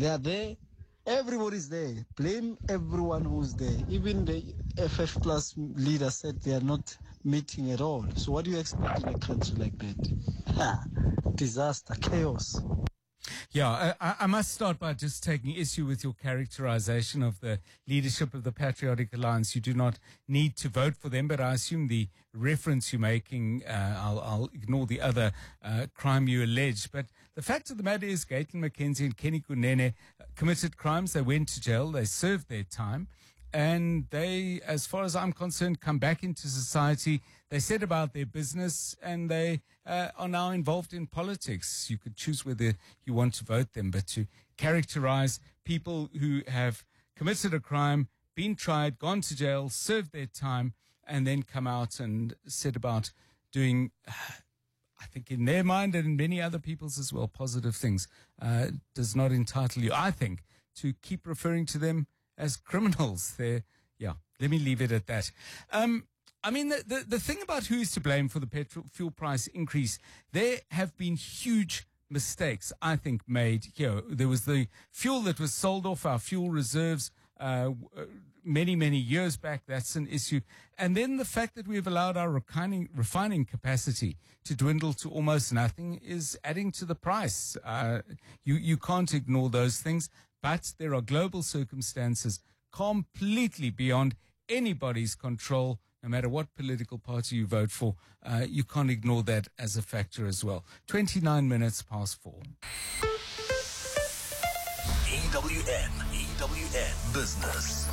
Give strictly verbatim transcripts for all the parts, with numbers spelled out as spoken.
They are there. Everybody's there. Blame everyone who's there. Even the F F plus leader said they are not meeting at all. So what do you expect in a country like that? Ha, disaster, chaos. Yeah, I, I must start by just taking issue with your characterization of the leadership of the Patriotic Alliance. You do not need to vote for them, but I assume the reference you're making, uh, I'll, I'll ignore the other uh, crime you allege. But the fact of the matter is Gayton McKenzie and Kenny Kunene committed crimes. They went to jail. They served their time. And they, as far as I'm concerned, come back into society. They set about their business and they uh, are now involved in politics. You could choose whether you want to vote them, but to characterize people who have committed a crime, been tried, gone to jail, served their time, and then come out and set about doing, I think in their mind and in many other people's as well, positive things, uh, does not entitle you, I think, to keep referring to them as criminals. There, yeah, let me leave it at that. Um, I mean, the, the, the thing about who is to blame for the petrol fuel price increase, there have been huge mistakes, I think, made here. There was the fuel that was sold off our fuel reserves uh, many, many years back. That's an issue. And then the fact that we've allowed our refining, refining capacity to dwindle to almost nothing is adding to the price. Uh, you, you can't ignore those things. But there are global circumstances completely beyond anybody's control, no matter what political party you vote for. Uh, you can't ignore that as a factor as well. twenty-nine minutes past four. E W N, E W N Business.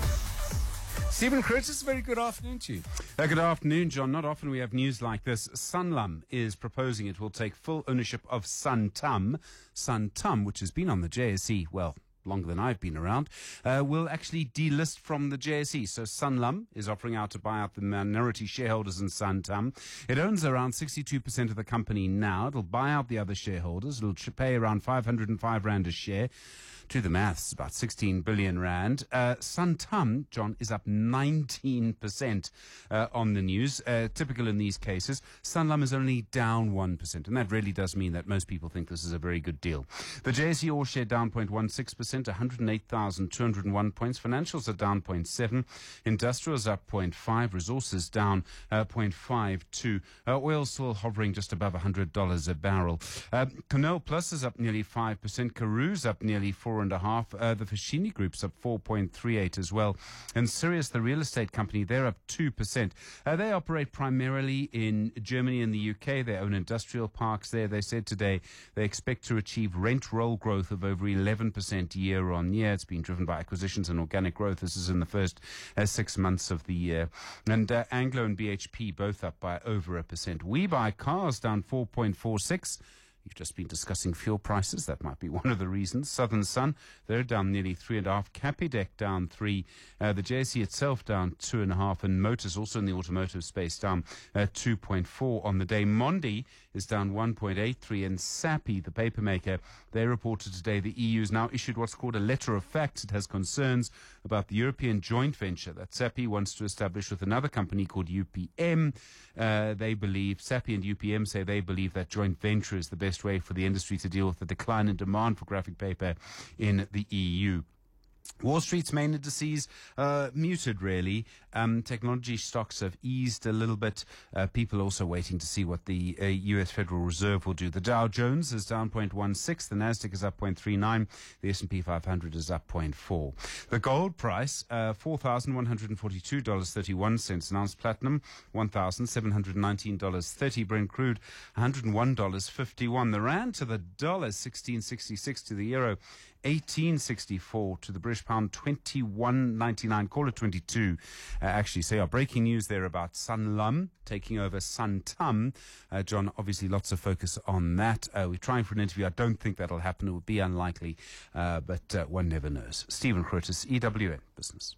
Stephen Curtis, very good afternoon to you. Uh, good afternoon, John. Not often we have news like this. Sanlam is proposing it will take full ownership of Santam. Santam, which has been on the J S E, well, longer than I've been around, uh, will actually delist from the J S E. So Sanlam is offering out to buy out the minority shareholders in Santam. It owns around sixty-two percent of the company now. It'll buy out the other shareholders. It'll pay around five hundred five rand a share. Do the maths, about sixteen billion rand. Uh, Santam, John, is up nineteen percent uh, on the news. Uh, typical in these cases. Sanlam is only down one percent, and that really does mean that most people think this is a very good deal. The J S E All Share down zero point one six percent, one hundred eight thousand two hundred one points. Financials are down zero point seven. Industrials up zero point five. Resources down uh, zero point five two. Uh, oil still hovering just above one hundred dollars a barrel. Uh, Canal Plus is up nearly five percent. Karooo's up nearly four and a half. Uh, the Foschini Group's up four point three eight as well. And Sirius, the real estate company, they're up two percent. Uh, they operate primarily in Germany and the U K. They own industrial parks there. They said today they expect to achieve rent roll growth of over eleven percent year on year. It's been driven by acquisitions and organic growth. This is in the first uh, six months of the year. And uh, Anglo and B H P both up by over a percent. We Buy Cars down four point four six. You've just been discussing fuel prices. That might be one of the reasons. Southern Sun, they're down nearly three and a half. Capidec down three. Uh, the J S E itself down two and a half. And Motors, also in the automotive space, down uh, two point four on the day. Mondi is down one point eight three. And Sappi, the paper maker, they reported today the E U's now issued what's called a letter of facts. It has concerns about the European joint venture that Sappi wants to establish with another company called U P M. Uh, they believe, Sappi and U P M say they believe that joint venture is the best way for the industry to deal with the decline in demand for graphic paper in the E U. Wall Street's main indices uh, muted, really. Um, technology stocks have eased a little bit. Uh, people also waiting to see what the uh, U S Federal Reserve will do. The Dow Jones is down zero point one six. The Nasdaq is up zero point three nine. The S and P five hundred is up zero point four. The gold price, uh, four thousand one hundred forty-two dollars and thirty-one cents an ounce. Platinum, one thousand seven hundred nineteen dollars and thirty. Brent crude, one hundred one dollars and fifty-one. The rand to the dollar, sixteen sixty-six. To the euro, eighteen sixty-four. To the British pound, twenty-one ninety-nine. Call it twenty-two. Uh, actually, say our breaking news there about Sanlam taking over Santam. Uh, John, obviously lots of focus on that. Uh, we're trying for an interview. I don't think that'll happen. It would be unlikely, uh, but uh, one never knows. Stephen Curtis, E W N Business.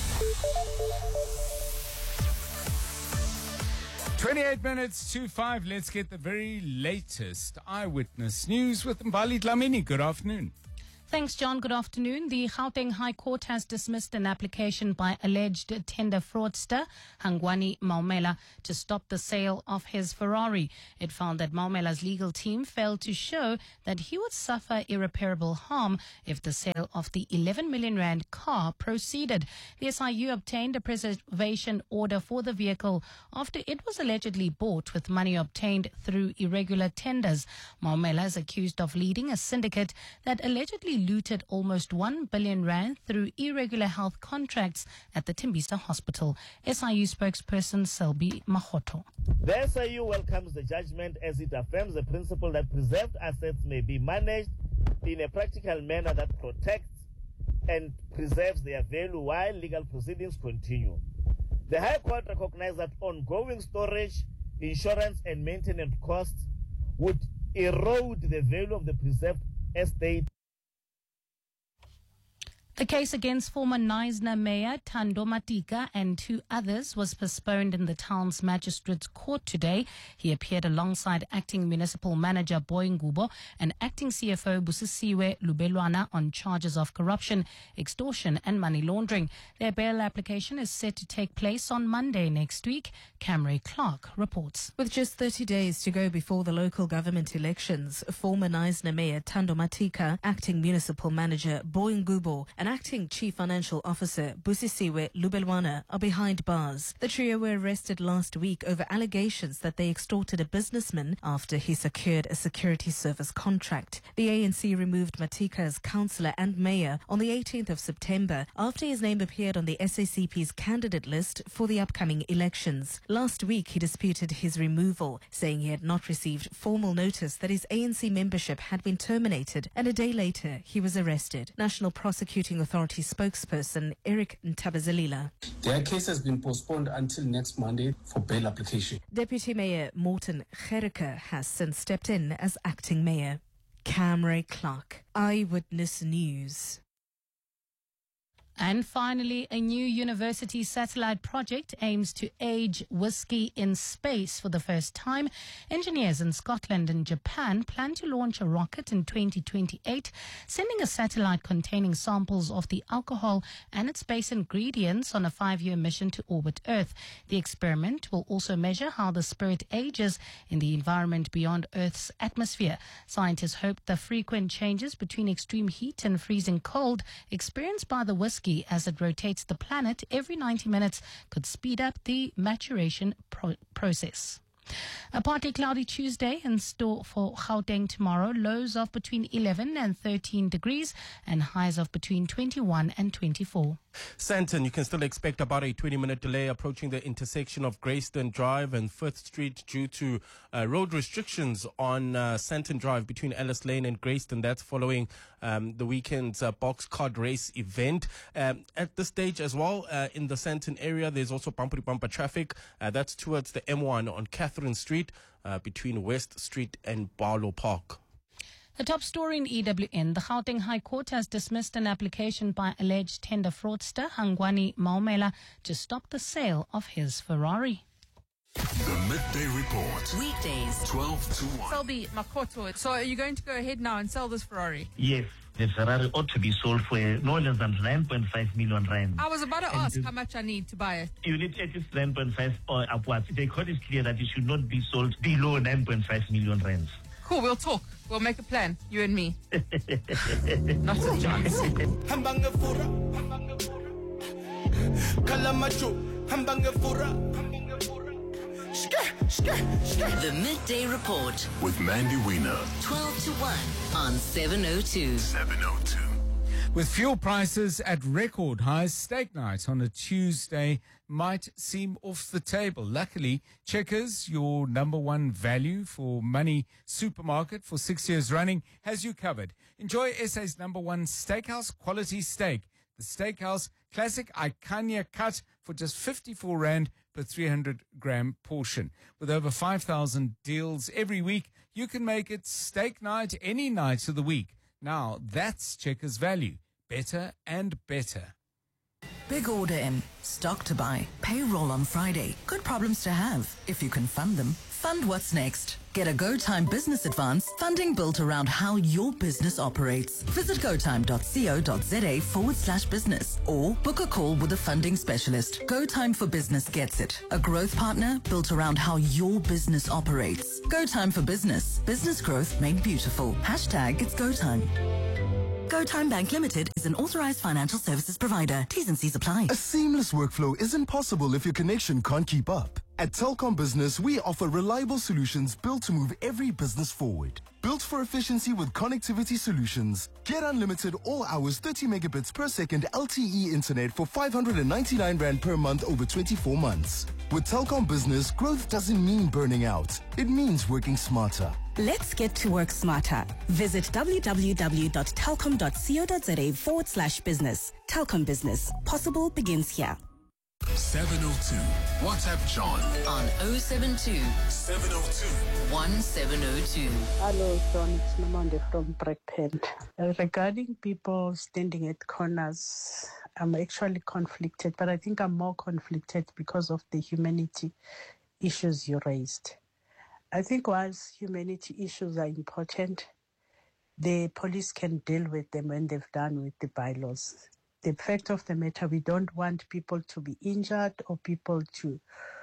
twenty-eight minutes to five. Let's get the very latest eyewitness news with Mbali Dlamini. Good afternoon. Thanks, John. Good afternoon. The Gauteng High Court has dismissed an application by alleged tender fraudster Hangwani Maumela to stop the sale of his Ferrari. It found that Maumela's legal team failed to show that he would suffer irreparable harm if the sale of the eleven million rand car proceeded. The S I U obtained a preservation order for the vehicle after it was allegedly bought with money obtained through irregular tenders. Maumela is accused of leading a syndicate that allegedly looted almost one billion rand through irregular health contracts at the Tembisa Hospital. S I U spokesperson Selby Mahoto. The S I U welcomes the judgment as it affirms the principle that preserved assets may be managed in a practical manner that protects and preserves their value while legal proceedings continue. The High Court recognized that ongoing storage, insurance and maintenance costs would erode the value of the preserved estate. The case against former Knysna Mayor Thando Matika and two others was postponed in the town's magistrates' court today. He appeared alongside acting municipal manager Boy Ngubo and acting C F O Busisiwe Lubelwana on charges of corruption, extortion and money laundering. Their bail application is set to take place on Monday next week. Camry Clark reports. With just thirty days to go before the local government elections, former Knysna Mayor Thando Matika, acting municipal manager Boy Ngubo and acting Chief Financial Officer Busisiwe Lubelwana are behind bars. The trio were arrested last week over allegations that they extorted a businessman after he secured a security service contract. The A N C removed Matika as councillor and mayor on the eighteenth of September after his name appeared on the S A C P's candidate list for the upcoming elections. Last week he disputed his removal, saying he had not received formal notice that his A N C membership had been terminated, and a day later he was arrested. National Prosecuting Authority spokesperson Eric Ntabazalila. Their case has been postponed until next Monday for bail application. Deputy Mayor Morton Gericke has since stepped in as acting mayor. Camry Clark, Eyewitness News. And finally, a new university satellite project aims to age whiskey in space for the first time. Engineers in Scotland and Japan plan to launch a rocket in twenty twenty-eight, sending a satellite containing samples of the alcohol and its base ingredients on a five-year mission to orbit Earth. The experiment will also measure how the spirit ages in the environment beyond Earth's atmosphere. Scientists hope the frequent changes between extreme heat and freezing cold experienced by the whiskey as it rotates the planet every ninety minutes could speed up the maturation pro- process. A partly cloudy Tuesday in store for Gauteng tomorrow. Lows of between eleven and thirteen degrees and highs of between twenty-one and twenty-four. Sandton, you can still expect about a twenty-minute delay approaching the intersection of Greyston Drive and Firth Street due to uh, road restrictions on uh, Sandton Drive between Ellis Lane and Greyston. That's following um, the weekend's uh, box card race event. Um, at this stage as well, uh, in the Sandton area, there's also bumper-to-bumper traffic. Uh, that's towards the M one on Catherine Street uh, between West Street and Barlow Park. The top story in E W N. The Gauteng High Court has dismissed an application by alleged tender fraudster Hangwani Maumela to stop the sale of his Ferrari. The Midday Report. Weekdays, twelve to one. Selby Makoto. So are you going to go ahead now and sell this Ferrari? Yes. The Ferrari ought to be sold for no less than nine point five million rand. I was about to and ask how much I need to buy it. You need at least nine point five or upwards. The court is clear that it should not be sold below nine point five million rand. Cool, we'll talk. We'll make a plan, you and me. Not a chance. The Midday Report with Mandy Wiener. twelve to one on seven oh two. seven oh two. With fuel prices at record highs, steak night on a Tuesday might seem off the table. Luckily, Checkers, your number one value for money supermarket for six years running, has you covered. Enjoy S A's number one steakhouse quality steak. The Steakhouse Classic Icania Cut for just fifty-four rand per three hundred gram portion. With over five thousand deals every week, you can make it steak night any night of the week. Now, that's Checkers value. Better and better. Big order in, stock to buy, payroll on Friday. Good problems to have if you can fund them. Fund what's next. Get a GoTime Business Advance, funding built around how your business operates. Visit gotime.co.za forward slash business or book a call with a funding specialist. GoTime for Business gets it. A growth partner built around how your business operates. GoTime for Business. Business growth made beautiful. Hashtag it's GoTime. GoTime Bank Limited is an authorized financial services provider. T's and C's apply. A seamless workflow isn't possible if your connection can't keep up. At Telkom Business, we offer reliable solutions built to move every business forward. Built for efficiency with connectivity solutions. Get unlimited all hours thirty megabits per second L T E internet for five hundred ninety-nine rand per month over twenty-four months. With Telkom Business, growth doesn't mean burning out. It means working smarter. Let's get to work smarter. Visit www.telkom.co.za forward slash business. Telkom Business. Possible begins here. seven oh two. WhatsApp John on oh seven two, seven oh two, one seven oh two. Hello, John. It's Namande from Brakpan. Uh, regarding people standing at corners, I'm actually conflicted, but I think I'm more conflicted because of the humanity issues you raised. I think whilst humanity issues are important, the police can deal with them when they've done with the bylaws. The fact of the matter, we don't want people to be injured or people to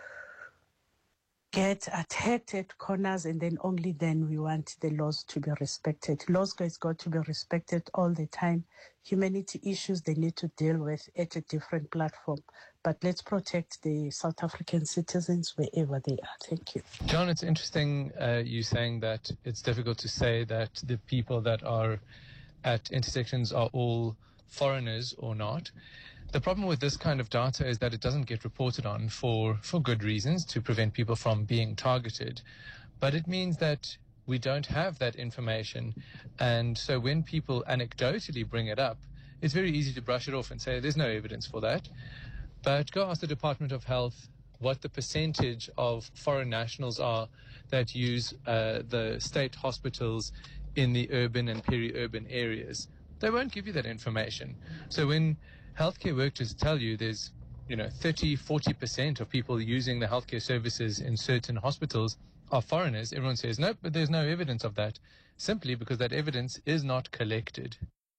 get attacked at corners, and then only then we want the laws to be respected. Laws has got to be respected all the time. Humanity issues they need to deal with at a different platform. But let's protect the South African citizens wherever they are. Thank you. John, it's interesting uh, you saying that it's difficult to say that the people that are at intersections are all foreigners or not. The problem with this kind of data is that it doesn't get reported on for, for good reasons, to prevent people from being targeted. But it means that we don't have that information. And so when people anecdotally bring it up, it's very easy to brush it off and say there's no evidence for that. But go ask the Department of Health what the percentage of foreign nationals are that use uh, the state hospitals in the urban and peri-urban areas. They won't give you that information. So when healthcare workers tell you there's, you know, thirty, forty percent of people using the healthcare services in certain hospitals are foreigners, everyone says, nope, but there's no evidence of that, simply because that evidence is not collected.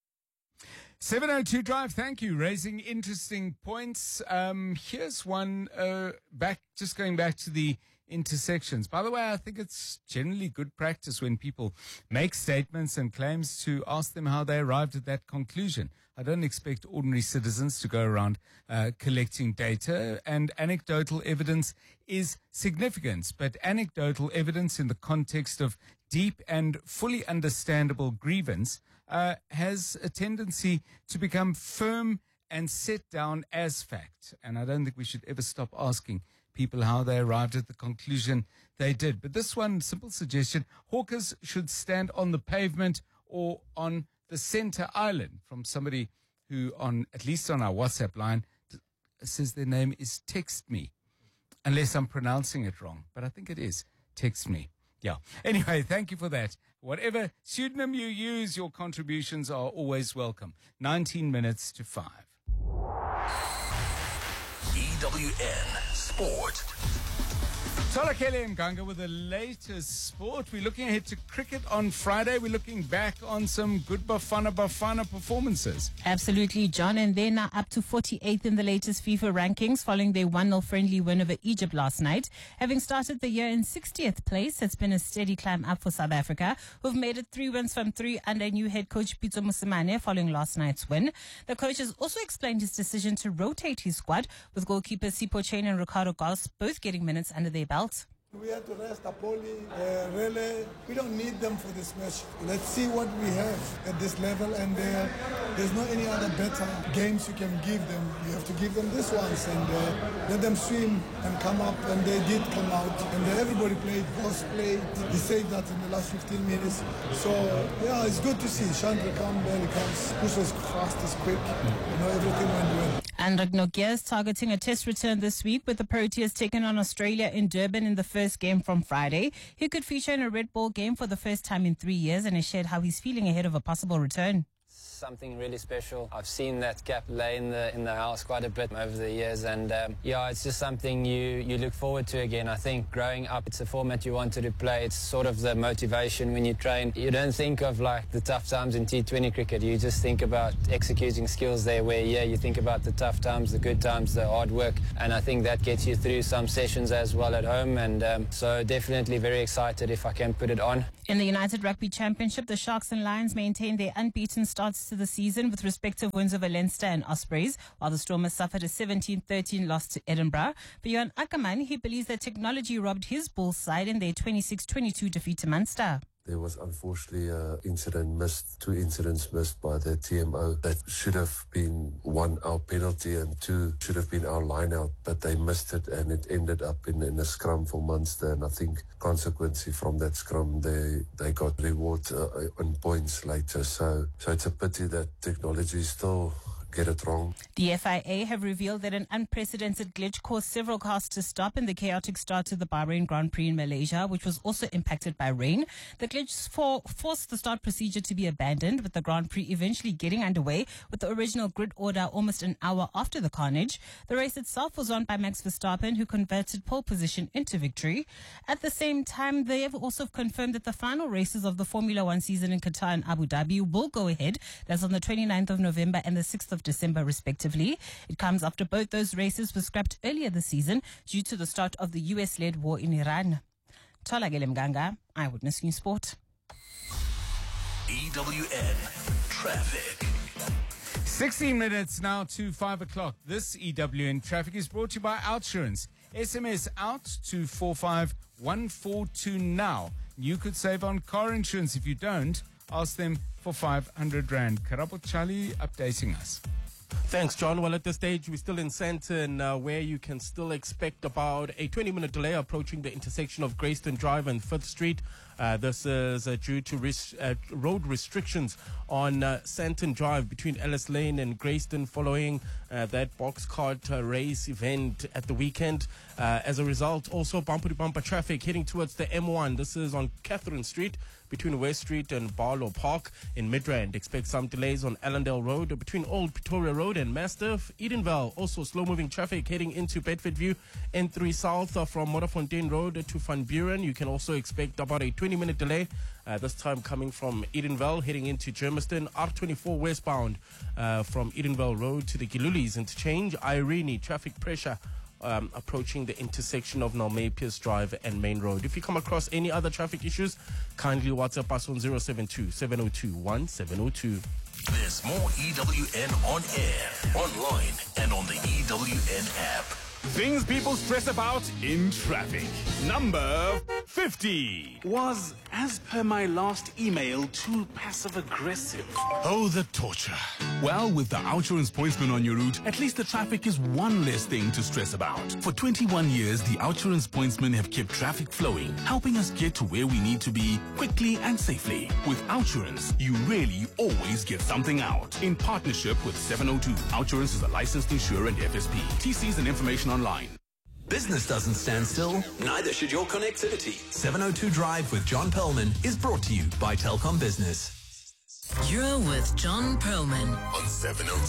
seven oh two Drive, thank you. Raising interesting points. Um, here's one, uh, back, just going back to the intersections. By the way, I think it's generally good practice when people make statements and claims to ask them how they arrived at that conclusion. I don't expect ordinary citizens to go around uh, collecting data, and anecdotal evidence is significant, but anecdotal evidence in the context of deep and fully understandable grievance uh, has a tendency to become firm and set down as fact. And I don't think we should ever stop asking people how they arrived at the conclusion they did. But this one, simple suggestion, hawkers should stand on the pavement or on the center island, from somebody who, on at least on our WhatsApp line, says their name is Text Me, unless I'm pronouncing it wrong, but I think it is Text Me. Yeah. Anyway, thank you for that. Whatever pseudonym you use, your contributions are always welcome. nineteen minutes to five. E W N Sport. Tola Kelly and Ganga with the latest sport. We're looking ahead to cricket on Friday. We're looking back on some good Bafana Bafana performances. Absolutely, John. And they're now up to forty-eighth in the latest FIFA rankings following their one nil friendly win over Egypt last night. Having started the year in sixtieth place, it's been a steady climb up for South Africa, who've made it three wins from three under new head coach Pitso Mosimane following last night's win. The coach has also explained his decision to rotate his squad, with goalkeepers Sipho Chain and Ricardo Gauss both getting minutes under their belt. We had to rest Apoli, uh, Rele. We don't need them for this match. Let's see what we have at this level, and uh, there's no any other better games you can give them. You have to give them this ones and uh, let them swim and come up, and they did come out. And uh, everybody played, Boss played. He said that in the last fifteen minutes. So, yeah, it's good to see. Chandra come, barely comes. Push was fast, is quick. You know, everything went well. And Nokia is targeting a test return this week, with the Proteas taking on Australia in Durban in the first game from Friday. He could feature in a red ball game for the first time in three years, and has shared how he's feeling ahead of a possible return. something really special. I've seen that cap lay in the in the house quite a bit over the years, and um, yeah, it's just something you, you look forward to again. I think growing up, it's a format you wanted to play. It's sort of the motivation when you train. You don't think of like the tough times in T twenty cricket. You just think about executing skills there, where yeah, you think about the tough times, the good times, the hard work, and I think that gets you through some sessions as well at home. And um, so definitely very excited if I can put it on. In the United Rugby Championship, the Sharks and Lions maintained their unbeaten starts to the season with respective wins over Leinster and Ospreys, while the Stormers suffered a seventeen thirteen loss to Edinburgh. For Johan Ackerman, he believes that technology robbed his Bulls side in their twenty-six twenty-two defeat to Munster. There was unfortunately an incident missed, two incidents missed by the T M O that should have been one our penalty and two should have been our line out, but they missed it and it ended up in, in a scrum for Munster, and I think consequently from that scrum they they got reward uh, on points later. So so it's a pity that technology still get it wrong. The F I A have revealed that an unprecedented glitch caused several cars to stop in the chaotic start to the Bahrain Grand Prix in Malaysia, which was also impacted by rain. The glitch for, forced the start procedure to be abandoned, with the Grand Prix eventually getting underway with the original grid order almost an hour after the carnage. The race itself was won by Max Verstappen, who converted pole position into victory. At the same time, they have also confirmed that the final races of the Formula One season in Qatar and Abu Dhabi will go ahead. That's on the twenty-ninth of November and the sixth of December, respectively. It comes after both those races were scrapped earlier this season due to the start of the U S-led war in Iran. Tolagele Mganga, Eyewitness News Sport. E W N Traffic. sixteen minutes now to five o'clock. This E W N Traffic is brought to you by Outsurance. S M S out to four five one four two now. You could save on car insurance. If you don't, ask them for five hundred rand. Karabo Charlie updating us. Thanks, John. Well, at this stage, we're still in Sandton, uh, where you can still expect about a twenty-minute delay approaching the intersection of Grayston Drive and Fifth Street. Uh, this is uh, due to res- uh, road restrictions on uh, Sandton Drive between Ellis Lane and Grayston following uh, that box cart uh, race event at the weekend. Uh, as a result, also bumper-to-bumper traffic heading towards the M one. This is on Catherine Street between West Street and Barlow Park in Midrand. Expect some delays on Allendale Road between Old Pretoria Road and Mastiff. Edenvale, also slow-moving traffic heading into Bedfordview. N three South uh, from Modderfontein Road to Van Buren. You can also expect about a twenty-minute delay, uh, this time coming from Edenvale heading into Germiston. R twenty-four westbound uh, from Edenvale Road to the Gilulis interchange. Irene, traffic pressure Um, approaching the intersection of Nalmepius Drive and Main Road. If you come across any other traffic issues, kindly WhatsApp us on zero seven two, seven zero two, one seven zero two. There's more E W N on air, online, and on the E W N app. Things people stress about in traffic. Number fifty. Was, as per my last email, too passive-aggressive? Oh, the torture. Well, with the Outsurance Pointsman on your route, at least the traffic is one less thing to stress about. For twenty-one years, the Outsurance Pointsmen have kept traffic flowing, helping us get to where we need to be quickly and safely. With Outsurance, you really always get something out. In partnership with seven oh two, Outsurance is a licensed insurer and F S P. T Cs and information online. Business doesn't stand still, neither should your connectivity. seven oh two Drive with John Perlman is brought to you by Telkom Business. You're with John Perlman on seven oh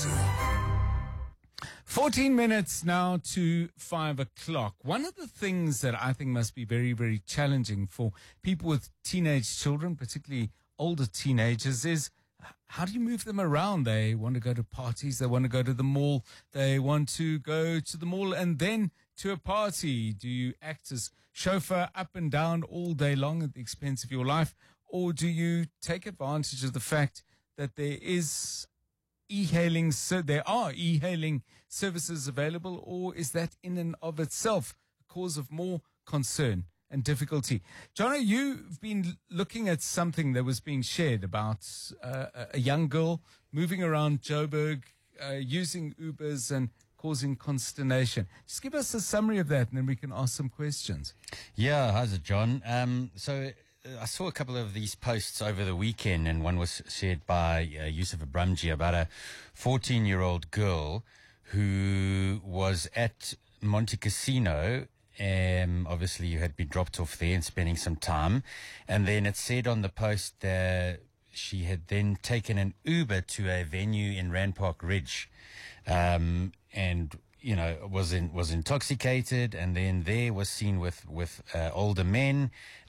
two. fourteen minutes now to five o'clock. One of the things that I think must be very, very challenging for people with teenage children, particularly older teenagers, is how do you move them around? They want to go to parties, they want to go to the mall, they want to go to the mall and then to a party. Do you act as chauffeur up and down all day long at the expense of your life? Or do you take advantage of the fact that there is e-hailing, so there are e-hailing services available, or is that in and of itself a cause of more concern and difficulty? Johnny, you've been looking at something that was being shared about uh, a young girl moving around Joburg, uh, using Ubers and causing consternation. Just give us a summary of that and then we can ask some questions. Yeah, how's it, John? Um, so uh, I saw a couple of these posts over the weekend, and one was shared by uh, Yusuf Abramji about a fourteen-year-old girl who was at Monte Casino. Um, obviously, you had been dropped off there and spending some time. And then it said on the post that she had then taken an Uber to a venue in Rand Park Ridge, um, and you know was in was intoxicated, and then there was seen with with uh, older men,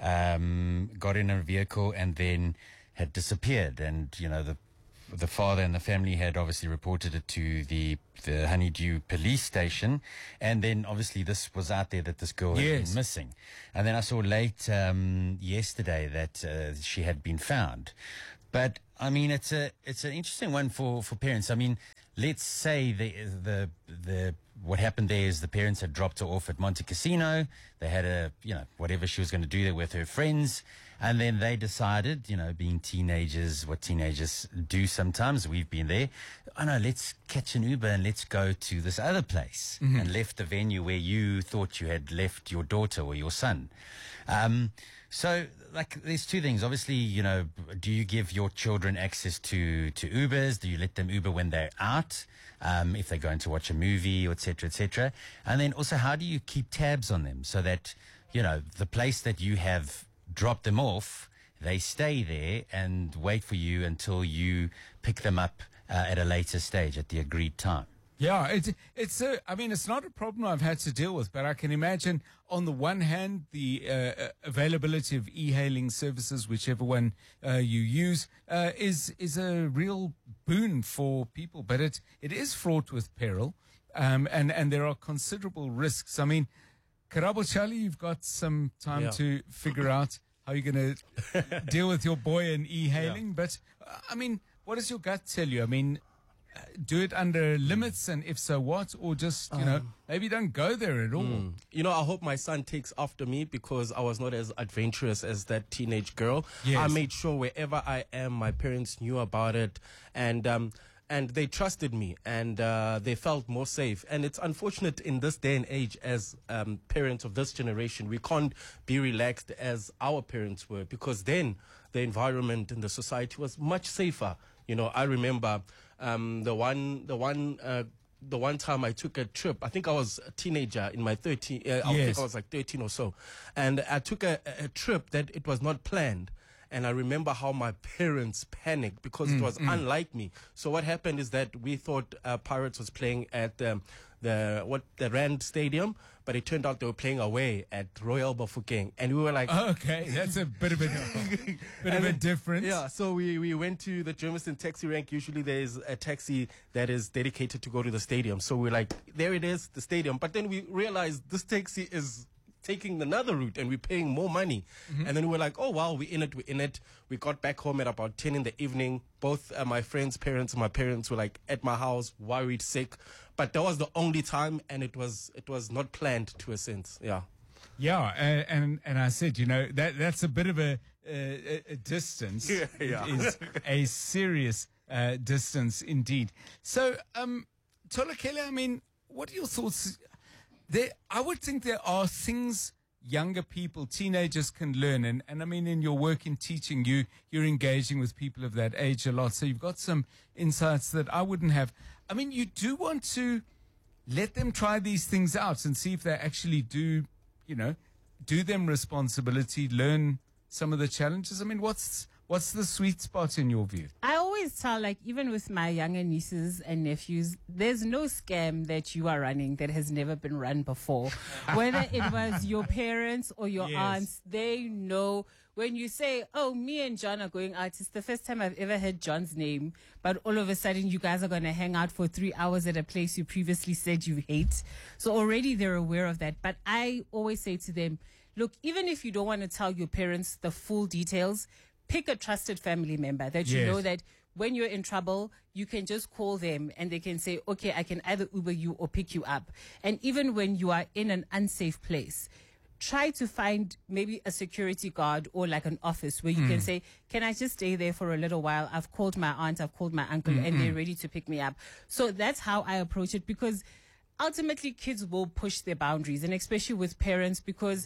um, got in a vehicle, and then had disappeared. And you know the the father and the family had obviously reported it to the the Honeydew police station, and then obviously this was out there that this girl had Yes. been missing. And then I saw late um, yesterday that uh, she had been found. But I mean, it's a it's an interesting one for, for parents. I mean, let's say the the the what happened there is the parents had dropped her off at Monte Casino. They had a you know whatever she was going to do there with her friends. And then they decided, you know, being teenagers, what teenagers do sometimes, we've been there. Oh no, let's catch an Uber and let's go to this other place. Mhm. And left the venue where you thought you had left your daughter or your son. Um, so, like, there's two things. Obviously, you know, do you give your children access to, to Ubers? Do you let them Uber when they're out? Um, if they're going to watch a movie, et cetera, et cetera. And then also, how do you keep tabs on them so that, you know, the place that you have drop them off, they stay there and wait for you until you pick them up uh, at a later stage at the agreed time. Yeah, it's it's a. I mean, it's not a problem I've had to deal with, but I can imagine on the one hand the uh, availability of e-hailing services, whichever one uh, you use, uh, is is a real boon for people, but it it is fraught with peril, um, and and there are considerable risks. I mean, Karabo Charlie, you've got some time Yeah. to figure out how you're going to deal with your boy in e-hailing. Yeah. But, uh, I mean, what does your gut tell you? I mean, uh, do it under limits, and if so, what? Or just, you know, Um, maybe don't go there at all. Mm. You know, I hope my son takes after me because I was not as adventurous as that teenage girl. Yes. I made sure wherever I am, my parents knew about it, and um, and they trusted me, and uh, they felt more safe. And it's unfortunate in this day and age, as um, parents of this generation, we can't be relaxed as our parents were, because then the environment and the society was much safer. You know, I remember um, the one, the one. Uh, The one time I took a trip, I think I was a teenager in my thirteen, uh, I Yes. think I was like thirteen or so. And I took a, a trip that it was not planned. And I remember how my parents panicked because it Mm, was mm. unlike me. So what happened is that we thought uh, Pirates was playing at um, the what the Rand Stadium, but it turned out they were playing away at Royal Bafokeng. And we were like, Okay, that's a bit of a bit of a and- difference. Yeah, so we, we went to the Germiston taxi rank. Usually there is a taxi that is dedicated to go to the stadium. So we're like, there it is, the stadium. But then we realized this taxi is taking another route and we're paying more money. Mhm. And then we're like, oh, wow, we're in it, we're in it. We got back home at about ten in the evening. Both uh, my friends' parents and my parents were like at my house, worried, sick. But that was the only time, and it was it was not planned to a sense. Yeah. Yeah, and, and and I said, you know, that that's a bit of a a, a distance. Yeah, yeah. It is a serious uh, distance indeed. So, um, Tolakele, I mean, what are your thoughts? There, I would think there are things younger people, teenagers can learn, and and I mean, in your work in teaching, you you're engaging with people of that age a lot, so you've got some insights that I wouldn't have. I mean, you do want to let them try these things out and see if they actually do, you know, do them responsibility, learn some of the challenges. I mean, what's what's the sweet spot in your view? I always tell, like, even with my younger nieces and nephews, there's no scam that you are running that has never been run before. Whether it was your parents or your Yes. aunts, they know. When you say, oh, me and John are going out, it's the first time I've ever heard John's name, but all of a sudden you guys are going to hang out for three hours at a place you previously said you hate. So already they're aware of that. But I always say to them, look, even if you don't want to tell your parents the full details, pick a trusted family member that you Yes. know that when you're in trouble, you can just call them and they can say, okay, I can either Uber you or pick you up. And even when you are in an unsafe place, try to find maybe a security guard or like an office where you Mm. can say, can I just stay there for a little while? I've called my aunt, I've called my uncle, Mm, and they're mm. ready to pick me up. So that's how I approach it, because ultimately kids will push their boundaries, and especially with parents, because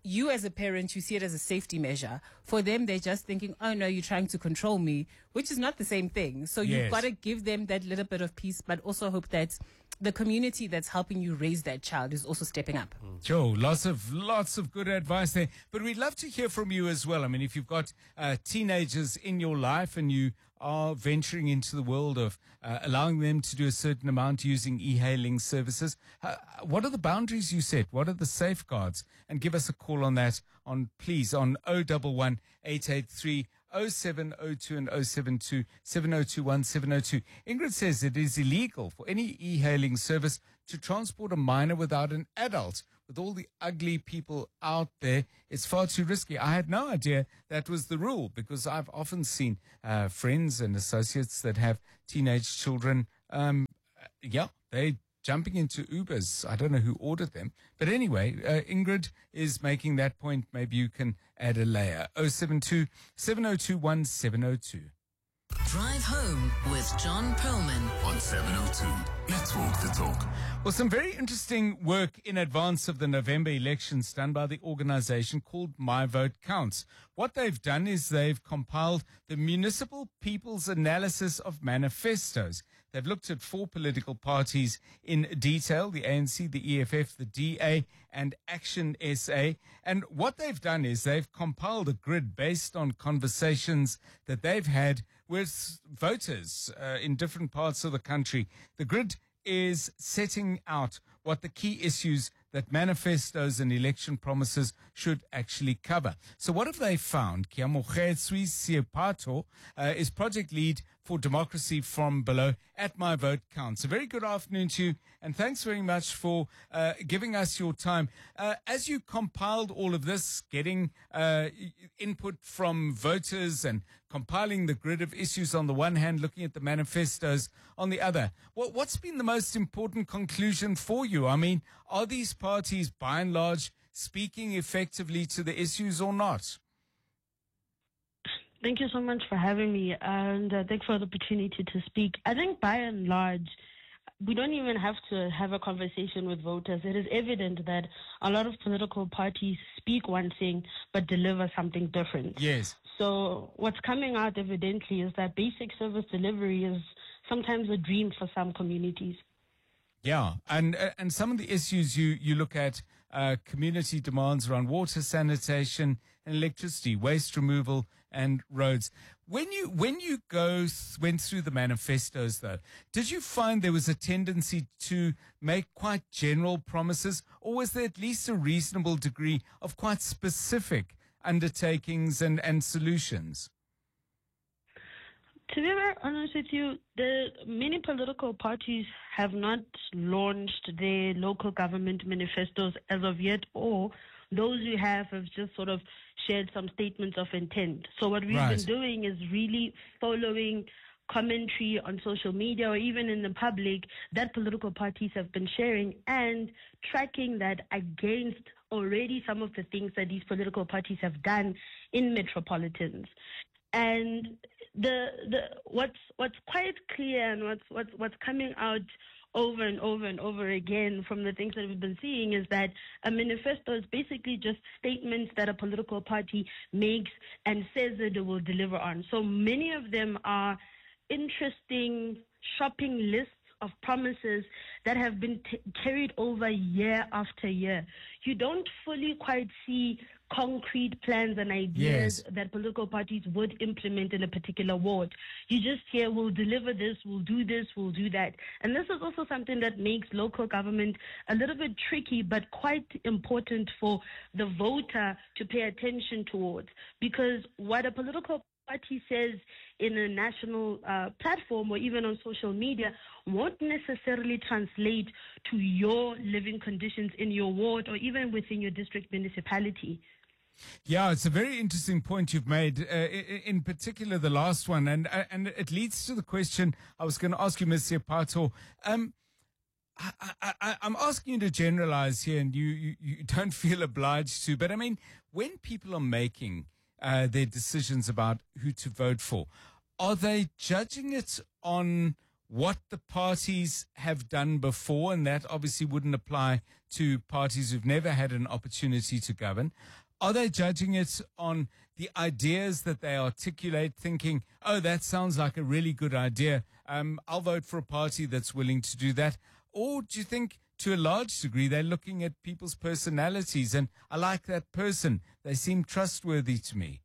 you as a parent, you see it as a safety measure. For them, they're just thinking, oh no, you're trying to control me, which is not the same thing. So Yes. you've got to give them that little bit of peace, but also hope that the community that's helping you raise that child is also stepping up. Joe, lots of lots of good advice there. But we'd love to hear from you as well. I mean, if you've got uh, teenagers in your life and you are venturing into the world of uh, allowing them to do a certain amount using e-hailing services, uh, what are the boundaries you set? What are the safeguards? And give us a call on that, on please, on oh one one, eight eight three, oh seven oh two and oh seven two, seven oh two one, seven oh two. Ingrid says it is illegal for any e-hailing service to transport a minor without an adult. With all the ugly people out there, it's far too risky. I had no idea that was the rule, because I've often seen uh, friends and associates that have teenage children. Um, yeah, they jumping into Ubers. I don't know who ordered them. But anyway, uh, Ingrid is making that point. Maybe you can add a layer. oh seven two, seven oh two one, seven oh two. Drive home with John Perlman on seven oh two. Let's walk the talk. Well, some very interesting work in advance of the November elections done by the organization called My Vote Counts. What they've done is they've compiled the Municipal People's Analysis of Manifestos. They've looked at four political parties in detail, the A N C, the E F F, the D A, and Action S A. And what they've done is they've compiled a grid based on conversations that they've had with voters uh, in different parts of the country. The grid is setting out what the key issues that manifestos and election promises should actually cover. So what have they found? Keamogetswe Siepato uh, is project lead for Democracy from Below at My Vote Counts. A very good afternoon to you, and thanks very much for uh, giving us your time. Uh, as you compiled all of this, getting uh, input from voters and compiling the grid of issues on the one hand, looking at the manifestos on the other, what, what's been the most important conclusion for you? I mean, are these parties, by and large, speaking effectively to the issues or not? Thank you so much for having me, and uh, thanks for the opportunity to speak. I think by and large, we don't even have to have a conversation with voters. It is evident that a lot of political parties speak one thing but deliver something different. Yes. So what's coming out evidently is that basic service delivery is sometimes a dream for some communities. Yeah, and uh, and some of the issues you, you look at, uh, community demands around water, sanitation, and electricity, waste removal, and roads. When you when you go th- went through the manifestos, though, did you find there was a tendency to make quite general promises, or was there at least a reasonable degree of quite specific undertakings and, and solutions? To be very honest with you, the many political parties have not launched their local government manifestos as of yet, or those who have have just sort of shared some statements of intent. So what we've Right. been doing is really following commentary on social media or even in the public that political parties have been sharing and tracking that against already some of the things that these political parties have done in metropolitans. And the the what's what's quite clear and what's what's what's coming out over and over and over again from the things that we've been seeing is that a manifesto is basically just statements that a political party makes and says that it will deliver on. So many of them are interesting shopping lists of promises that have been t- carried over year after year. You don't fully quite see concrete plans and ideas Yes. that political parties would implement in a particular ward. You just hear, we'll deliver this, we'll do this, we'll do that. And this is also something that makes local government a little bit tricky, but quite important for the voter to pay attention towards. Because what a political party says in a national uh, platform or even on social media won't necessarily translate to your living conditions in your ward or even within your district municipality. Yeah, it's a very interesting point you've made, uh, in, in particular the last one, and uh, and it leads to the question I was going to ask you, Miz Siepato. Um, I, I, I, I'm asking you to generalize here, and you, you, you don't feel obliged to, but I mean, when people are making uh, their decisions about who to vote for, are they judging it on what the parties have done before, and that obviously wouldn't apply to parties who've never had an opportunity to govern? Are they judging it on the ideas that they articulate, thinking, oh, that sounds like a really good idea, um, I'll vote for a party that's willing to do that? Or do you think, to a large degree, they're looking at people's personalities, and I like that person, they seem trustworthy to me?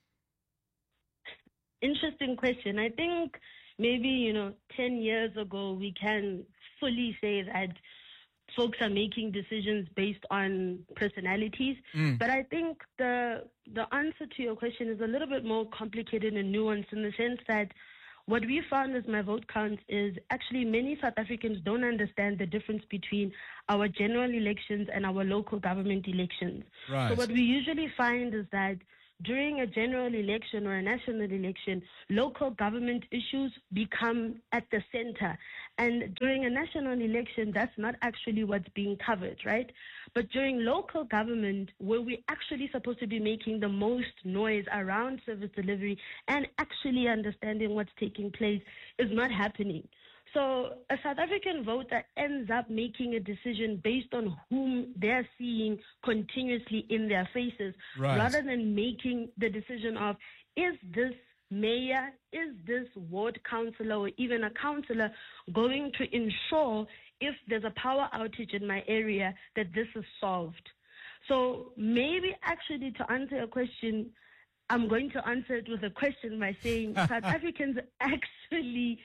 Interesting question. I think maybe, you know, ten years ago, we can fully say that folks are making decisions based on personalities. Mm. But I think the the answer to your question is a little bit more complicated and nuanced, in the sense that what we found as My Vote Counts is actually many South Africans don't understand the difference between our general elections and our local government elections. Right. So what we usually find is that during a general election or a national election, local government issues become at the center. And during a national election, that's not actually what's being covered, right? But during local government, where we're actually supposed to be making the most noise around service delivery and actually understanding what's taking place, is not happening. So a South African voter ends up making a decision based on whom they're seeing continuously in their faces, right, rather than making the decision of, is this mayor, is this ward councillor, or even a councillor going to ensure, if there's a power outage in my area, that this is solved? So maybe actually, to answer your question, I'm going to answer it with a question by saying South Africans actually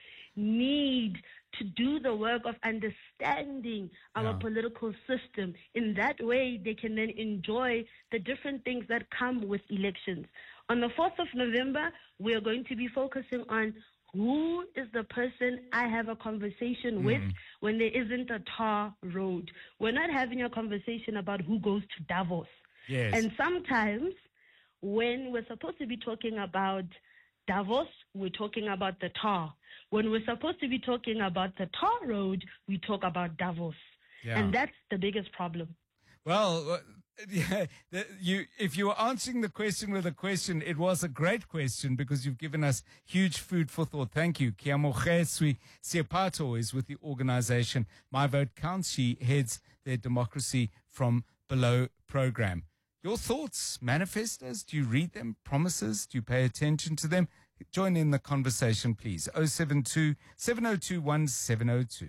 need to do the work of understanding our yeah. political system. In that way, they can then enjoy the different things that come with elections. On the fourth of November, we are going to be focusing on who is the person I have a conversation mm. with when there isn't a tar road. We're not having a conversation about who goes to Davos. Yes. And sometimes when we're supposed to be talking about Davos, we're talking about the tar. When we're supposed to be talking about the tar road, we talk about Davos. Yeah. And that's the biggest problem. Well, yeah, the, you, if you were answering the question with a question, it was a great question, because you've given us huge food for thought. Thank you. Kiamogeswi Siapato is with the organization My Vote Counts. She heads their Democracy from Below program. Your thoughts, manifestos, do you read them? Promises, do you pay attention to them? Join in the conversation, please. oh seven two, seven oh two, one seven oh two.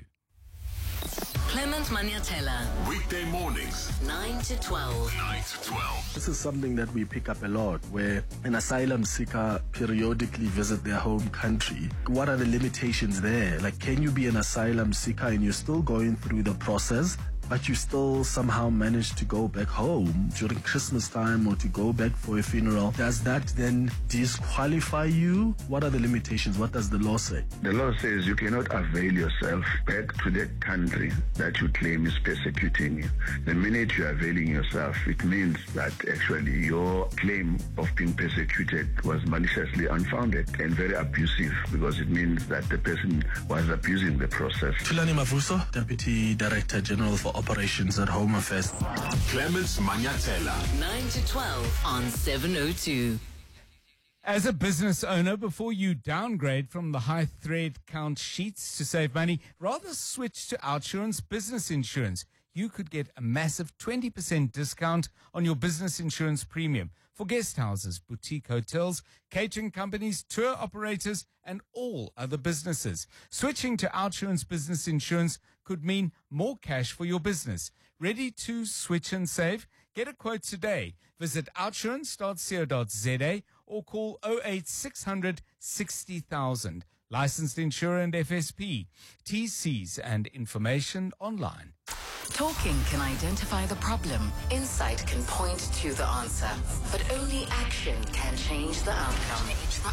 Clement Manyatela. Weekday mornings. nine to twelve. nine to twelve. This is something that we pick up a lot, where an asylum seeker periodically visit their home country. What are the limitations there? Like, can you be an asylum seeker and you're still going through the process, but you still somehow manage to go back home during Christmas time or to go back for a funeral? Does that then disqualify you? What are the limitations? What does the law say? The law says you cannot avail yourself back to that country that you claim is persecuting you. The minute you are availing yourself, it means that actually your claim of being persecuted was maliciously unfounded and very abusive, because it means that the person was abusing the process. Thulani Mavuso, Deputy Director General for Operations at Home Affairs. Clement Manyatela. nine to twelve on seven oh two. As a business owner, before you downgrade from the high thread count sheets to save money, rather switch to OUTsurance Business Insurance. You could get a massive twenty percent discount on your business insurance premium for guest houses, boutique hotels, catering companies, tour operators, and all other businesses. Switching to OUTsurance Business Insurance could mean more cash for your business. Ready to switch and save? Get a quote today. Visit outsurance dot co dot za or call oh eight six hundred sixty thousand. Licensed insurer and F S P. T Cs and information online. Talking can identify the problem. Insight can point to the answer. But only action can change the outcome.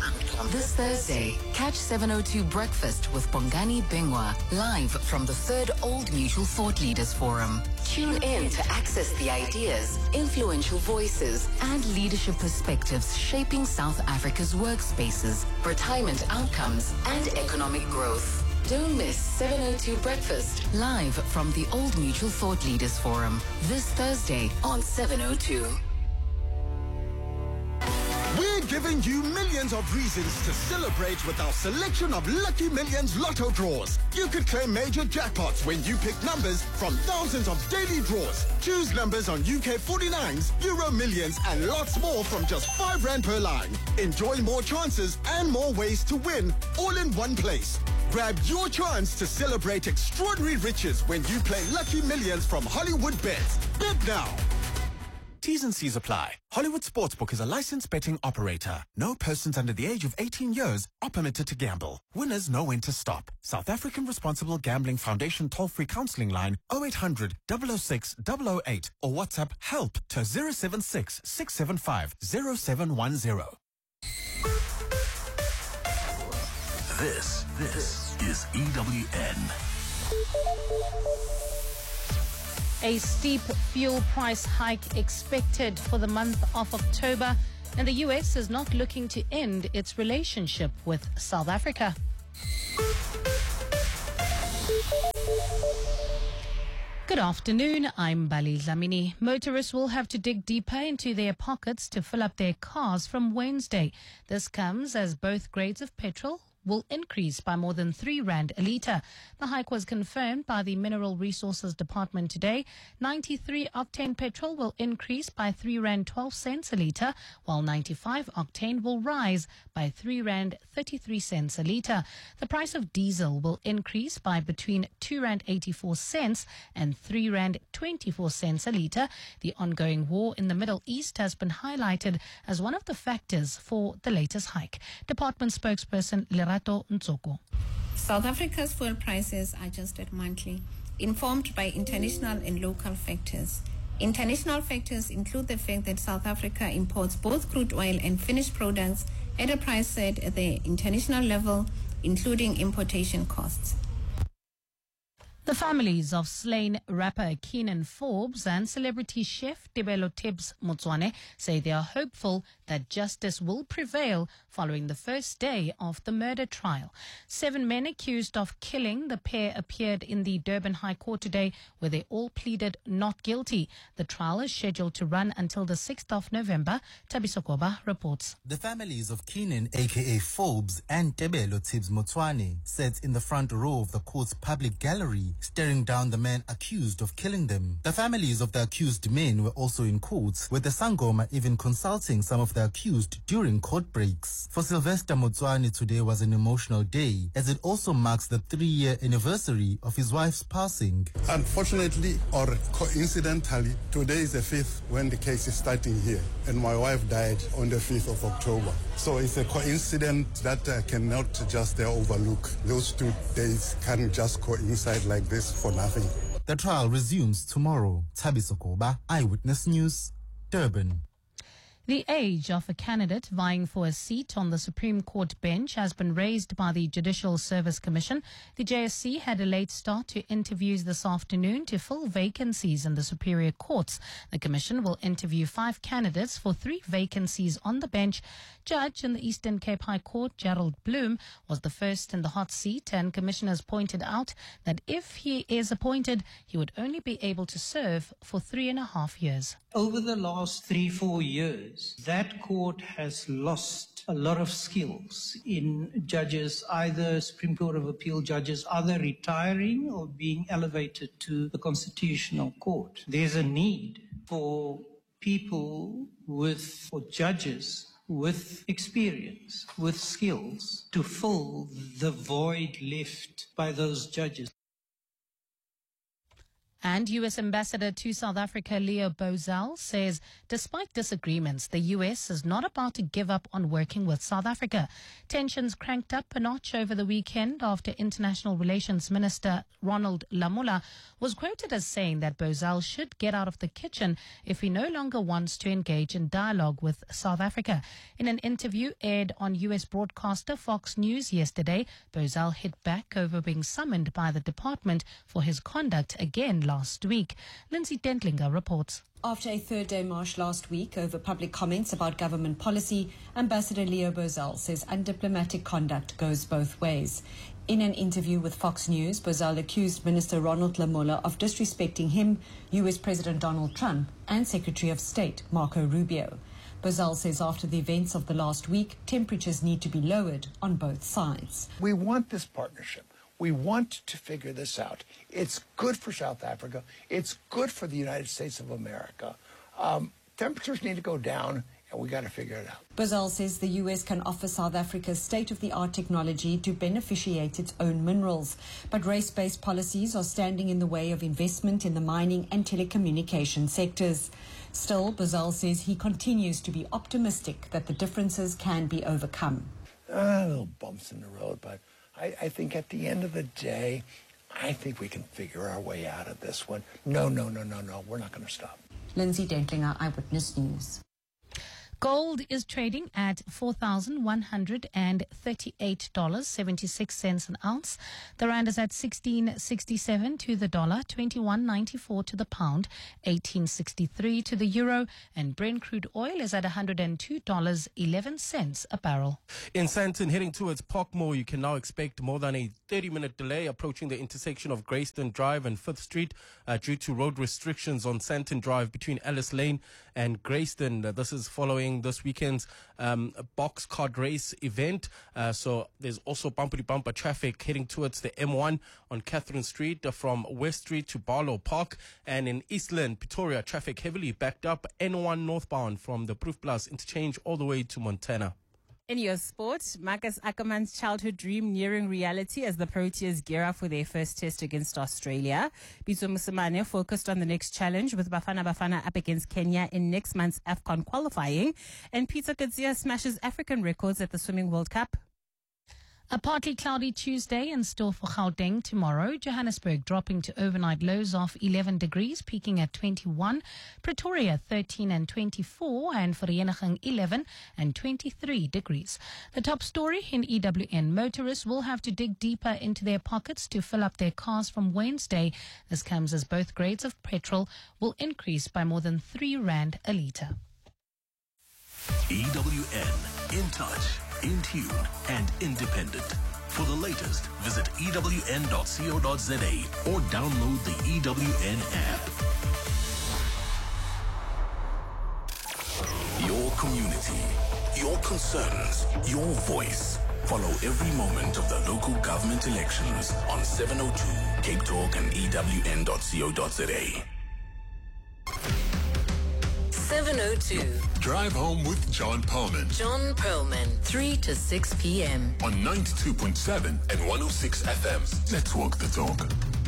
This Thursday, catch seven oh two Breakfast with Bongani Bingwa live from the third Old Mutual Thought Leaders Forum. Tune in to access the ideas, influential voices, and leadership perspectives shaping South Africa's workspaces, retirement outcomes, and economic growth. Don't miss seven oh two Breakfast live from the Old Mutual Thought Leaders Forum this Thursday on seven oh two. We're giving you millions of reasons to celebrate with our selection of Lucky Millions Lotto draws. You could claim major jackpots when you pick numbers from thousands of daily draws. Choose numbers on U K forty-nines, Euro Millions, and lots more from just five rand per line. Enjoy more chances and more ways to win, all in one place. Grab your chance to celebrate extraordinary riches when you play Lucky Millions from Hollywood Bets. Bet now. T's and C's apply. Hollywood Sportsbook is a licensed betting operator. No persons under the age of eighteen years are permitted to gamble. Winners know when to stop. South African Responsible Gambling Foundation toll-free counseling line oh eight hundred, double oh six, double oh eight or WhatsApp HELP to zero seven six, six seven five, zero seven one zero. This, this is E W N. A steep fuel price hike expected for the month of October, and the U S is not looking to end its relationship with South Africa. Good afternoon, I'm Bali Dlamini. Motorists will have to dig deeper into their pockets to fill up their cars from Wednesday. This comes as both grades of petrol will increase by more than three rand a litre. The hike was confirmed by the Mineral Resources Department today. ninety-three octane petrol will increase by three rand twelve cents a litre, while ninety-five octane will rise by three rand thirty-three cents a litre. The price of diesel will increase by between two rand eighty-four cents and three rand twenty-four cents a litre. The ongoing war in the Middle East has been highlighted as one of the factors for the latest hike. Department spokesperson Lerato Ntsoko. South Africa's fuel prices are adjusted monthly, informed by international and local factors. International factors include the fact that South Africa imports both crude oil and finished products at a price set at the international level, including importation costs. The families of slain rapper Keenan Forbes and celebrity chef Tebelo Tibbs Motswane say they are hopeful that justice will prevail following the first day of the murder trial. Seven men accused of killing the pair appeared in the Durban High Court today, where they all pleaded not guilty. The trial is scheduled to run until the sixth of November. Tabiso Koba reports. The families of Keenan, aka Forbes, and Tebelo Tibbs Motswane sat in the front row of the court's public gallery, staring down the men accused of killing them. The families of the accused men were also in court, with the Sangoma even consulting some of the accused during court breaks. For Sylvester Motswane, today was an emotional day, as it also marks the three-year anniversary of his wife's passing. Unfortunately, or coincidentally, today is the fifth when the case is starting here, and my wife died on the fifth of October. So it's a coincidence that I cannot just uh, overlook. Those two days can't just coincide like this for nothing. The trial resumes tomorrow. Tabiso Koba, Eyewitness News, Durban. The age of a candidate vying for a seat on the Supreme Court bench has been raised by the Judicial Service Commission. The J S C had a late start to interviews this afternoon to fill vacancies in the Superior Courts. The Commission will interview five candidates for three vacancies on the bench. Judge in the Eastern Cape High Court, Gerald Bloom, was the first in the hot seat, and commissioners pointed out that if he is appointed, he would only be able to serve for three and a half years. Over the last three, four years, that court has lost a lot of skills in judges, either Supreme Court of Appeal judges, either retiring or being elevated to the Constitutional Court. There's a need for people with, or judges with experience, with skills, to fill the void left by those judges. And U S Ambassador to South Africa, Leo Bozell, says despite disagreements, the U S is not about to give up on working with South Africa. Tensions cranked up a notch over the weekend after International Relations Minister Ronald Lamola was quoted as saying that Bozell should get out of the kitchen if he no longer wants to engage in dialogue with South Africa. In an interview aired on U S broadcaster Fox News yesterday, Bozell hit back over being summoned by the department for his conduct again last week. Lindsay Dentlinger reports. After a third-day march last week over public comments about government policy, Ambassador Leo Bozell says undiplomatic conduct goes both ways. In an interview with Fox News, Bozell accused Minister Ronald Lamola of disrespecting him, U S President Donald Trump, and Secretary of State Marco Rubio. Bozal says after the events of the last week, temperatures need to be lowered on both sides. We want this partnership. We want to figure this out. It's good for South Africa. It's good for the United States of America. Um, temperatures need to go down, and we got to figure it out. Bozal says the U S can offer South Africa state-of-the-art technology to beneficiate its own minerals. But race-based policies are standing in the way of investment in the mining and telecommunication sectors. Still, Bozal says he continues to be optimistic that the differences can be overcome. Uh, little bumps in the road, but I, I think at the end of the day, I think we can figure our way out of this one. No, no, no, no, no, we're not going to stop. Lindsay Dentlinger, Eyewitness News. Gold is trading at four thousand one hundred thirty-eight dollars and seventy-six cents an ounce. The rand is at sixteen sixty-seven to the dollar, twenty-one ninety-four to the pound, eighteen sixty-three to the euro, and Brent crude oil is at one hundred two dollars and eleven cents a barrel. In Sandton, heading towards Parkmore, you can now expect more than a thirty-minute delay approaching the intersection of Grayston Drive and Fifth Street uh, due to road restrictions on Sandton Drive between Ellis Lane and Grayston. Uh, this is following this weekend's um, box card race event. Uh, so there's also bumper-to-bumper traffic heading towards the M one on Catherine Street uh, from West Street to Barlow Park. And in Eastland, Pretoria, traffic heavily backed up N one northbound from the Proefplaas interchange all the way to Montana. In your sport, Marcus Ackerman's childhood dream nearing reality as the Proteas gear up for their first test against Australia. Pitso Mosimane focused on the next challenge with Bafana Bafana up against Kenya in next month's AFCON qualifying. And Peter Kadzia smashes African records at the Swimming World Cup. A partly cloudy Tuesday in store for Gauteng tomorrow. Johannesburg dropping to overnight lows of eleven degrees, peaking at twenty-one. Pretoria thirteen and twenty-four, and Vereeniging eleven and twenty-three degrees. The top story in E W N: motorists will have to dig deeper into their pockets to fill up their cars from Wednesday. This comes as both grades of petrol will increase by more than three rand a litre. E W N, in touch, in tune, and independent. For the latest, visit E W N dot co dot za or download the E W N app. Your community, your concerns, your voice. Follow every moment of the local government elections on seven oh two Cape Talk and E W N dot co dot za. seven oh two. Drive Home with John Perlman. John Perlman, three to six p.m. on ninety-two point seven and one oh six F M. Let's walk the talk.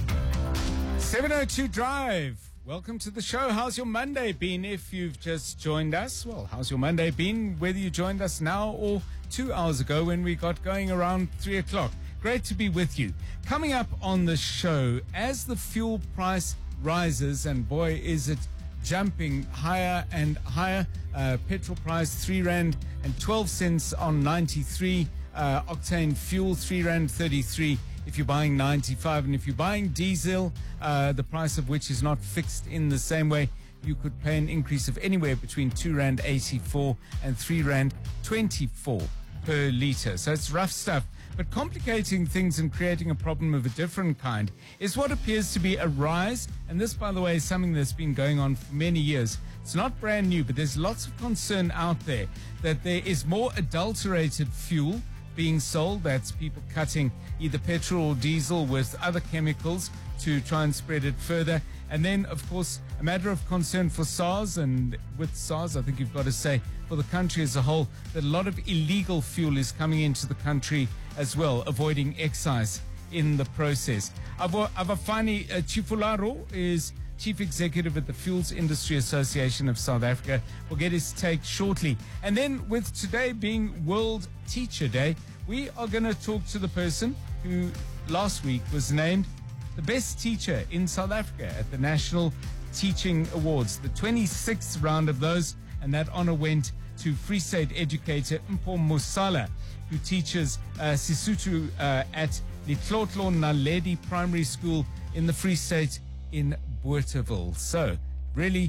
seven oh two Drive. Welcome to the show. How's your Monday been? If you've just joined us, well, how's your Monday been? Whether you joined us now or two hours ago when we got going around three o'clock. Great to be with you. Coming up on the show, as the fuel price rises, and boy, is it jumping higher and higher. Uh, petrol price three rand and twelve cents on ninety-three uh, octane fuel, three rand thirty-three if you're buying ninety-five, and if you're buying diesel, uh, the price of which is not fixed in the same way, you could pay an increase of anywhere between two rand eighty-four and three rand twenty-four per litre. So it's rough stuff. But complicating things and creating a problem of a different kind is what appears to be a rise. And this, by the way, is something that's been going on for many years. It's not brand new, but there's lots of concern out there that there is more adulterated fuel being sold. That's people cutting either petrol or diesel with other chemicals to try and spread it further. And then, of course, a matter of concern for SARS, and with SARS, I think you've got to say, for the country as a whole, that a lot of illegal fuel is coming into the country as well, avoiding excise in the process. Avafani uh, Chifularo is Chief Executive at the Fuels Industry Association of South Africa. We'll get his take shortly. And then, with today being World Teacher Day, we are going to talk to the person who last week was named the best teacher in South Africa at the National Teaching Awards, the twenty-sixth round of those, and that honor went to Free State educator Mpho Musala, who teaches uh, Sisuthu uh, at Litlotlo Naledi Primary School in the Free State in Bothaville. So, really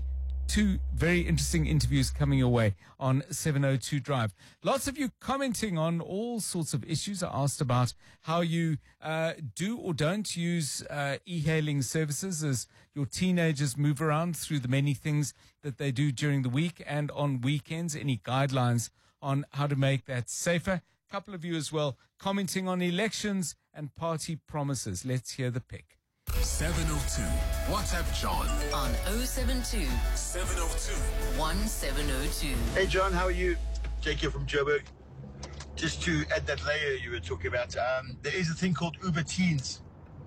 two very interesting interviews coming your way on seven oh two Drive. Lots of you commenting on all sorts of issues. I asked about how you uh, do or don't use uh, e-hailing services as your teenagers move around through the many things that they do during the week and on weekends. Any guidelines on how to make that safer? A couple of you as well commenting on elections and party promises. Let's hear the pick. seven oh two. WhatsApp John on oh seven two, seven oh two, one seven oh two. Hey John, how are you? Jake here from Joburg. Just to add that layer you were talking about, um, there is a thing called Uber Teens.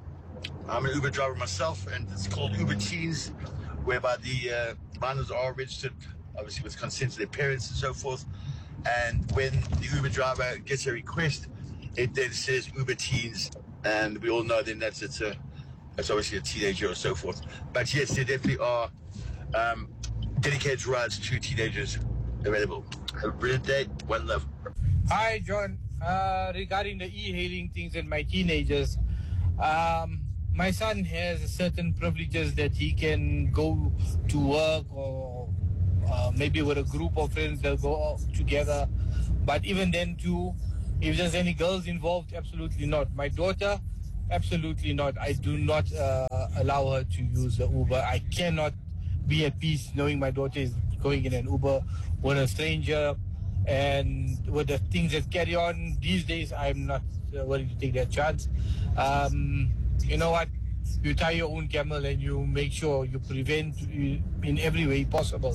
I'm an Uber driver myself, and it's called Uber Teens, whereby the uh, minors are registered, obviously with consent of their parents and so forth. And when the Uber driver gets a request, it then says Uber Teens, and we all know then that's it's a It's obviously a teenager or so forth. But yes, there definitely are um, dedicated rides to teenagers available. Have a brilliant day. One love. Hi, John. Uh, regarding the e-hailing things and my teenagers, um, my son has certain privileges that he can go to work or uh, maybe with a group of friends they'll go out together. But even then too, if there's any girls involved, absolutely not. My daughter, absolutely not. I do not uh, allow her to use the Uber. I cannot be at peace knowing my daughter is going in an Uber with a stranger, and with the things that carry on these days, I'm not uh, willing to take that chance. Um, you know what? You tie your own camel and you make sure you prevent uh, in every way possible.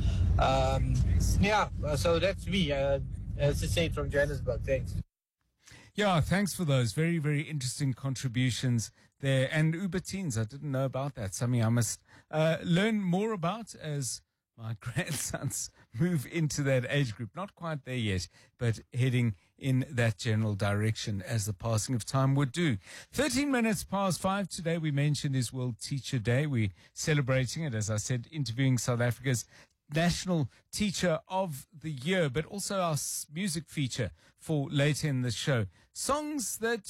Um, yeah, so that's me. Uh, as I say, from Johannesburg. Thanks. Yeah, thanks for those very, very interesting contributions there. And Uber Teens, I didn't know about that. Something I must uh, learn more about as my grandsons move into that age group. Not quite there yet, but heading in that general direction as the passing of time would do. thirteen minutes past five today, we mentioned, is World Teacher Day. We're celebrating it, as I said, interviewing South Africa's National Teacher of the Year, but also our music feature for later in the show. Songs that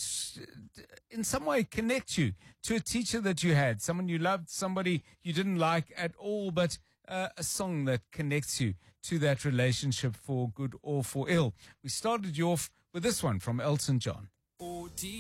in some way connect you to a teacher that you had, someone you loved, somebody you didn't like at all, but uh, a song that connects you to that relationship for good or for ill. We started you off with this one from Elton John.